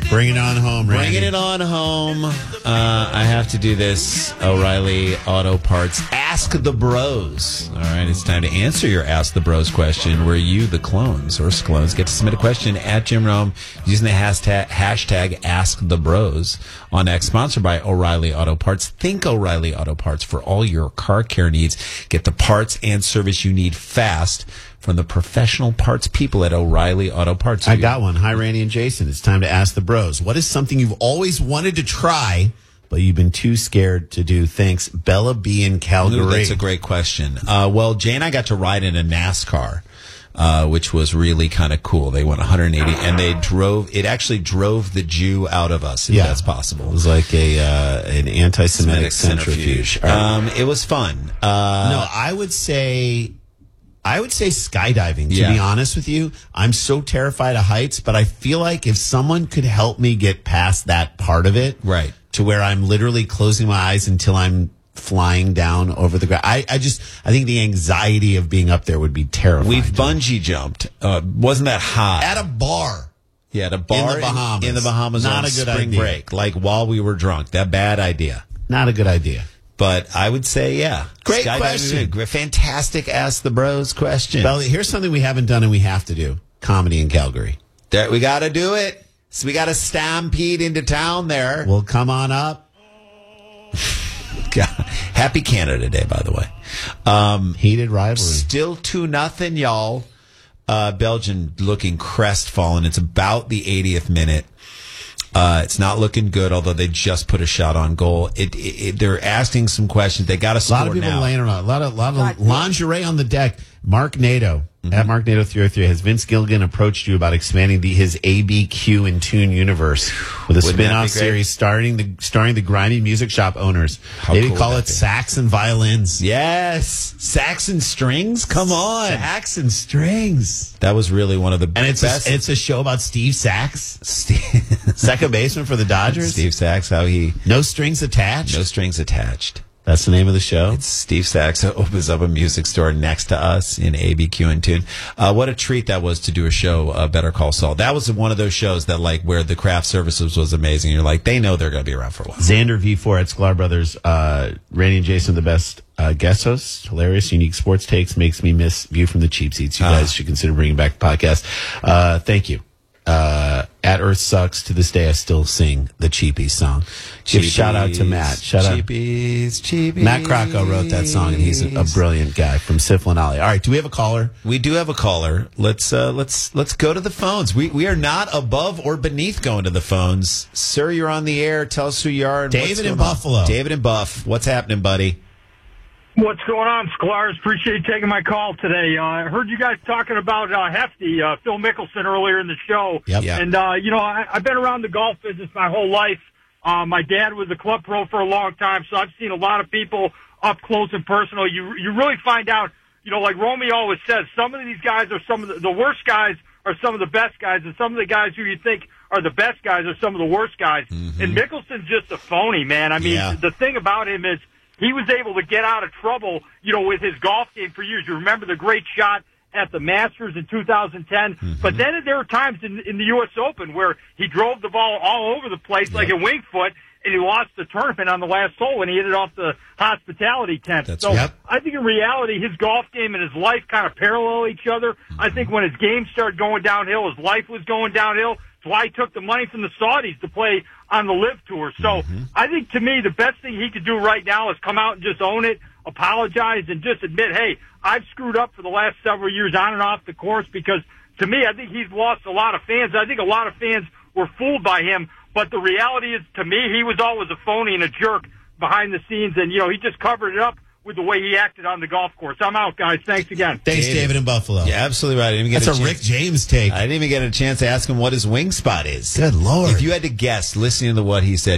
Bring it on home, Randy. Bringing it on home. I have to do this. O'Reilly Auto Parts. Ask the Bros. All right, it's time to answer your Ask the Bros question, where you, the clones or Sklones, get to submit a question at Jim Rome using the hashtag Ask the Bros on X, sponsored by O'Reilly Auto Parts. Think O'Reilly Auto Parts for all your car care needs. Get the parts and service you need fast from the professional parts people at O'Reilly Auto Parts. I got one. Hi, Randy and Jason. It's time to ask the bros. What is something you've always wanted to try, but you've been too scared to do? Thanks, Bella B in Calgary. Ooh, that's a great question. Well, Jay and I got to ride in a NASCAR, which was really kind of cool. They went 180, and it actually drove the Jew out of us, if that's possible. It was like an anti-Semitic centrifuge. It was fun. No, I would say skydiving, to be honest with you. I'm so terrified of heights, but I feel like if someone could help me get past that part of it, right, to where I'm literally closing my eyes until I'm flying down over the ground. I think the anxiety of being up there would be terrifying. We've bungee jumped. Wasn't that high? At a bar. Yeah, at a bar in the Bahamas Not on a good spring idea. break, like while we were drunk. That bad idea. Not a good idea. But I would say, yeah. Great question. Fantastic Ask the Bros question. Belly, here's something we haven't done and we have to do. Comedy in Calgary. We got to do it. So we got to stampede into town there. Well, come on up. Happy Canada Day, by the way. Heated rivalry. Still 2-0, y'all. Belgium looking crestfallen. It's about the 80th minute. It's not looking good, although they just put a shot on goal. They're asking some questions. They got to score now. A lot of people laying around. A lot of lingerie on the deck. Mark Nato. At Mark Nato 303, has Vince Gilligan approached you about expanding his ABQ and Tune universe with a spin-off series starring the grimy music shop owners? Maybe call it Sax and Violins. Yes, sax and strings. Come on, sax and strings. That was really one of the best. It's a show about Steve Sax, second baseman for the Dodgers. Steve Sax, how he no strings attached. No strings attached. That's the name of the show. It's Steve Sachs opens up a music store next to us in ABQ and Tune. What a treat that was to do a show, Better Call Saul. That was one of those shows that, like, where the craft services was amazing. You're like, they know they're going to be around for a while. Xander V4 at Sklar Brothers. Randy and Jason, the best guest hosts. Hilarious, unique sports takes. Makes me miss View from the Cheap Seats. You guys should consider bringing back the podcast. Thank you. At Earth Sucks, to this day, I still sing the Cheapies song. Give shout out to Matt. Cheapies. Matt Crocco wrote that song, and he's a brilliant guy from Siflin Alley. All right, do we have a caller? We do have a caller. Let's go to the phones. We are not above or beneath going to the phones. Sir, you're on the air. Tell us who you are. And David in Buffalo. David in Buff. What's happening, buddy? What's going on, Sklar's? Appreciate you taking my call today. I heard you guys talking about Hefty, Phil Mickelson, earlier in the show. Yep. And, I've been around the golf business my whole life. My dad was a club pro for a long time, so I've seen a lot of people up close and personal. You really find out, like Romeo always says, some of these guys are some of the worst guys are some of the best guys, and some of the guys who you think are the best guys are some of the worst guys. Mm-hmm. And Mickelson's just a phony, man. I mean, the thing about him is, he was able to get out of trouble, with his golf game for years. You remember the great shot at the Masters in 2010. Mm-hmm. But then there were times in the U.S. Open where he drove the ball all over the place like a Winged Foot, and he lost the tournament on the last hole when he hit it off the hospitality tent. I think in reality, his golf game and his life kind of parallel each other. Mm-hmm. I think when his game started going downhill, his life was going downhill. That's why he took the money from the Saudis to play on the LIV Tour. So I think, to me, the best thing he could do right now is come out and just own it, apologize, and just admit, hey, I've screwed up for the last several years on and off the course, because, to me, I think he's lost a lot of fans. I think a lot of fans were fooled by him. But the reality is, to me, he was always a phony and a jerk behind the scenes, and, he just covered it up with the way he acted on the golf course. I'm out, guys. Thanks again. Thanks, David in Buffalo. Yeah, absolutely right. That's a Rick James take. I didn't even get a chance to ask him what his wing spot is. Good Lord. If you had to guess, listening to what he said,